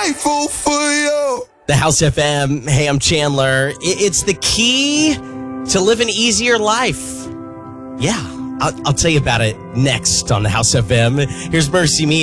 grateful for you. The House FM. Hey, I'm Chandler. It's the key to live an easier life. Yeah, I'll tell you about it next on the House FM. Here's Mercy Me.